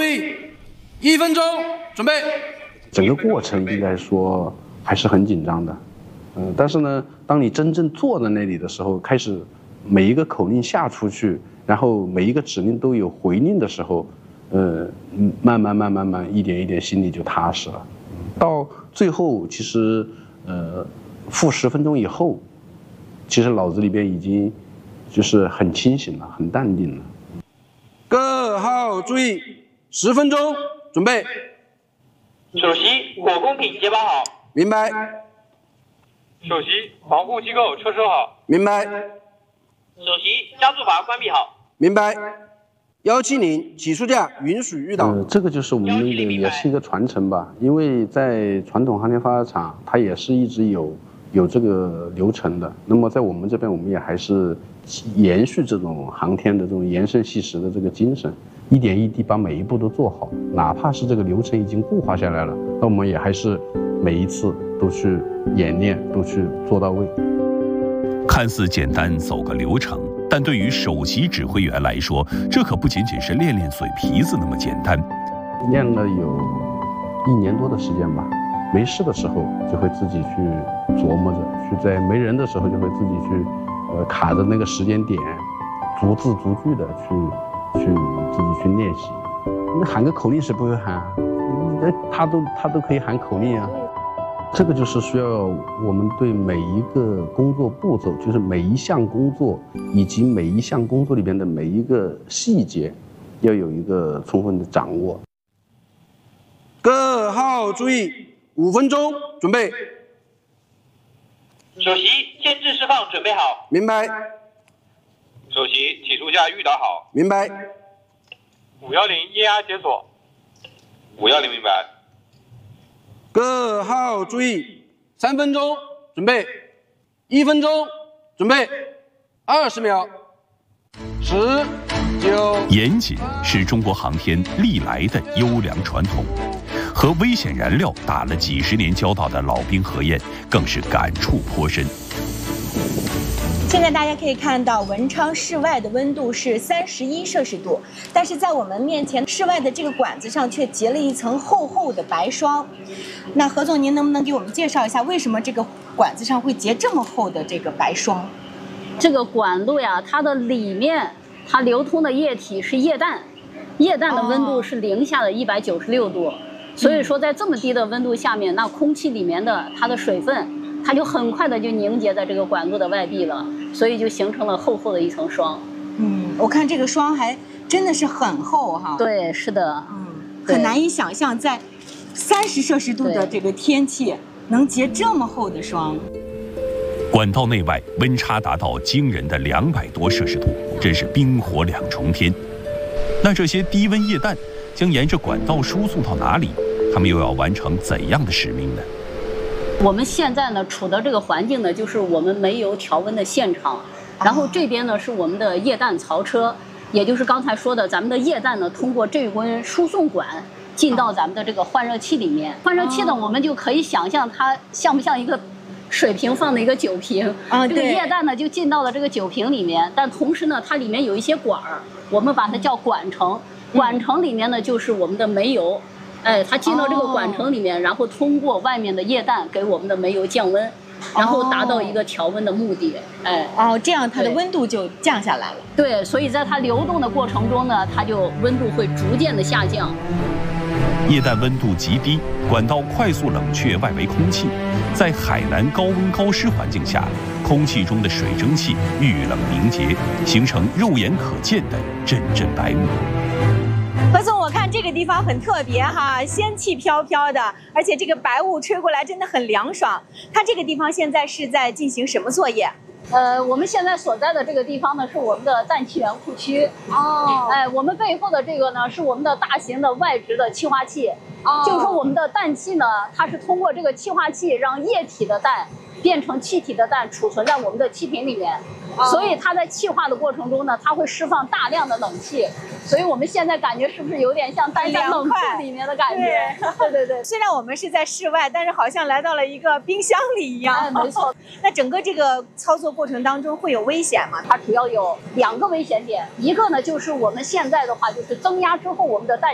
意，1分钟，准备。 整个过程应该说还是很紧张的，但是呢，当你真正坐在那里的时候，开始每一个口令下出去，然后每一个指令都有回应的时候，慢慢，一点一点，心里就踏实了。到最后，其实负10分钟以后，其实脑子里边已经就是很清醒了，很淡定了。 各号注意，10分钟，准备。 首席，火供品解绑好。 明白。 首席，防护机构车收好。 明白。 首席，加速阀关闭好。 明白。170起诉架允许遇导。 这个就是我们的也是一个传承吧，因为在传统航天发射场，它也是一直有这个流程的。那么在我们这边，我们也还是延续这种航天的这种严慎细实的这个精神，一点一滴把每一步都做好，哪怕是这个流程已经固化下来了，那我们也还是每一次都去演练，都去做到位。 看似简单，走个流程，但对于首席指挥员来说，这可不仅仅是练练嘴皮子那么简单。 练了有1年多的时间吧，没事的时候就会自己去琢磨着，去在没人的时候就会自己去，卡着那个时间点，逐字逐句的去自己去练习。那喊个口令谁不会喊啊？他都可以喊口令啊。这个就是需要我们对每一个工作步骤，就是每一项工作以及每一项工作里边的每一个细节，要有一个充分的掌握。 各号注意，5分钟，准备。 首席，牵制释放准备好。 明白。 首席，起诉架预导好。 明白。 510液压解锁。510明白。 各号注意，3分钟，准备。1分钟，准备。20秒。10、9。 严谨是中国航天历来的优良传统。和危险燃料打了几10年交道的老兵何晏更是感触颇深。 现在大家可以看到，文昌室外的温度是31摄氏度，但是在我们面前室外的这个管子上却结了一层厚厚的白霜。那何总，您能不能给我们介绍一下，为什么这个管子上会结这么厚的这个白霜？ 这个管路呀，它的里面它流通的液体是液氮，液氮的温度是零下的196度。所以说，在这么低的温度下面，那空气里面的它的水分，它就很快的就凝结在这个管路的外壁了，所以就形成了厚厚的一层霜。 我看这个霜还真的是很厚哈。 对，是的。 很难以想象在30摄氏度的这个天气能结这么厚的霜。 管道内外温差达到惊人的200多摄氏度，真是冰火两重天。那这些低温液氮将沿着管道输送到哪里？他们又要完成怎样的使命呢？ 我们现在呢处的这个环境呢，就是我们煤油调温的现场，然后这边呢是我们的液氮槽车，也就是刚才说的，咱们的液氮呢通过这温输送管进到咱们的这个换热器里面。换热器呢，我们就可以想象它像不像一个水瓶放的一个酒瓶这个液氮呢就进到了这个酒瓶里面，但同时呢，它里面有一些管儿，我们把它叫管程。管程里面呢就是我们的煤油。它进到这个管程里面，然后通过外面的液氮给我们的煤油降温，然后达到一个调温的目的。 这样它的温度就降下来了。 对，所以在它流动的过程中呢，它就温度会逐渐的下降。 液氮温度极低，管道快速冷却外围空气，在海南高温高湿环境下，空气中的水蒸气遇冷凝结，形成肉眼可见的阵阵白雾。 何总，我看这个地方很特别哈，仙气飘飘的，而且这个白雾吹过来真的很凉爽。它这个地方现在是在进行什么作业？ 我们现在所在的这个地方呢，是我们的氮气源库区。我们背后的这个呢，是我们的大型的外置的气化器。就是说我们的氮气呢，它是通过这个气化器让液体的氮变成气体的氮储存在我们的气瓶里面。所以它在气化的过程中呢，它会释放大量的冷气，所以我们现在感觉是不是有点像待在冷库里面的感觉？对。 虽然我们是在室外，但是好像来到了一个冰箱里一样。 没错。 那整个这个操作过程当中会有危险吗？ 它主要有2个危险点，一个呢就是我们现在的话就是增压之后我们的氮